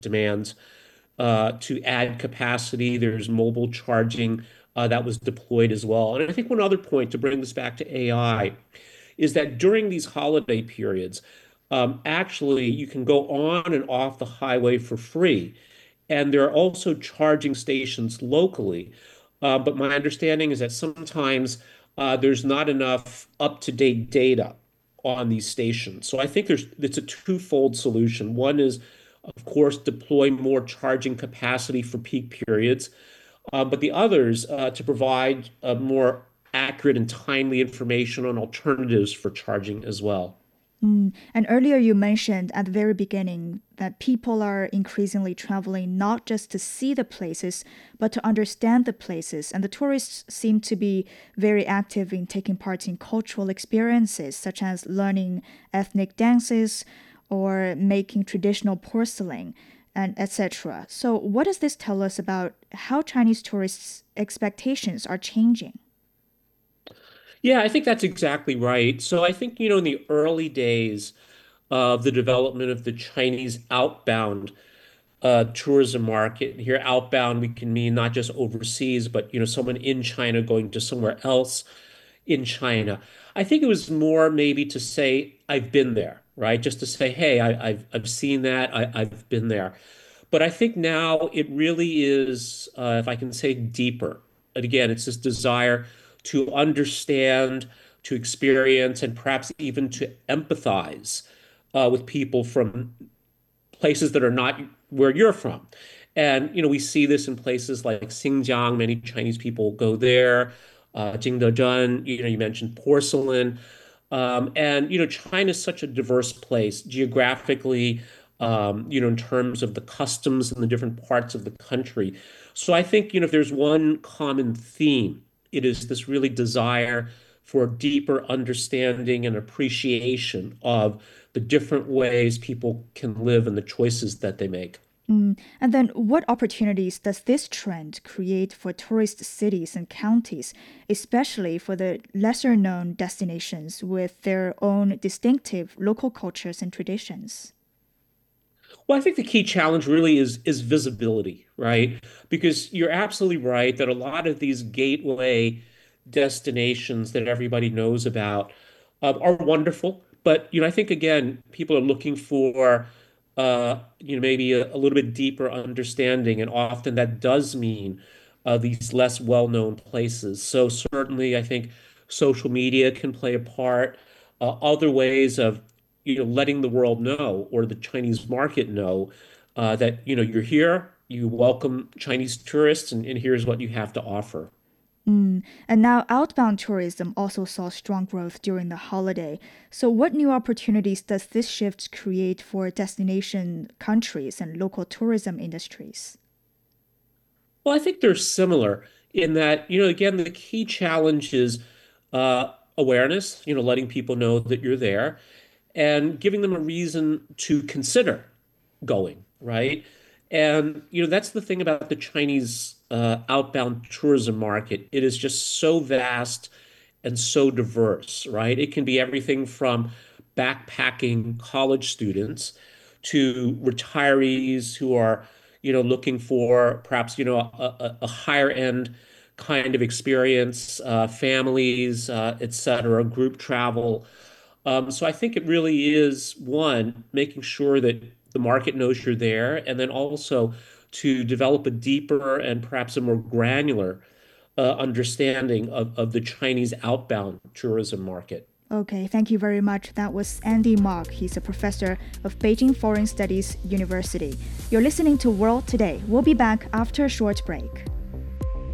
demands to add capacity. There's mobile charging that was deployed as well. And I think one other point to bring this back to AI is that during these holiday periods, actually you can go on and off the highway for free. And there are also charging stations locally. But my understanding is that sometimes there's not enough up-to-date data on these stations. So I think it's a twofold solution. One is, of course, deploy more charging capacity for peak periods, but the others to provide more accurate and timely information on alternatives for charging as well. And earlier you mentioned at the very beginning that people are increasingly traveling not just to see the places, but to understand the places. And the tourists seem to be very active in taking part in cultural experiences, such as learning ethnic dances or making traditional porcelain and etc. So what does this tell us about how Chinese tourists' expectations are changing? Yeah, I think that's exactly right. So I think, in the early days of the development of the Chinese outbound tourism market. Here, outbound, we can mean not just overseas, but someone in China going to somewhere else in China. I think it was more maybe to say I've been there, right? Just to say, hey, I've seen that, I've been there. But I think now it really is, if I can say, deeper. And again, it's this desire to understand, to experience, and perhaps even to empathize with people from places that are not where you're from. And, we see this in places like Xinjiang. Many Chinese people go there. Jingdezhen, you mentioned porcelain. And, China is such a diverse place geographically, in terms of the customs in the different parts of the country. So I think, if there's one common theme, it is this really desire for deeper understanding and appreciation of the different ways people can live and the choices that they make. And then, what opportunities does this trend create for tourist cities and counties, especially for the lesser known destinations with their own distinctive local cultures and traditions? Well, I think the key challenge really is visibility, right? Because you're absolutely right that a lot of these gateway destinations that everybody knows about are wonderful, but I think again, people are looking for maybe a little bit deeper understanding, and often that does mean these less well-known places. So certainly, I think social media can play a part. Other ways of letting the world know or the Chinese market know that you're here, you welcome Chinese tourists, and here's what you have to offer. And now outbound tourism also saw strong growth during the holiday. So, what new opportunities does this shift create for destination countries and local tourism industries? Well, I think they're similar in that, again, the key challenge is awareness, letting people know that you're there and giving them a reason to consider going, right? And, that's the thing about the Chinese outbound tourism market. It is just so vast and so diverse, right? It can be everything from backpacking college students to retirees who are, looking for perhaps, a higher end kind of experience, families, et cetera, group travel. So I think it really is one, making sure that the market knows you're there, and then also to develop a deeper and perhaps a more granular understanding of the Chinese outbound tourism market. Okay, thank you very much. That was Andy Mok. He's a professor of Beijing Foreign Studies University. You're listening to World Today. We'll be back after a short break.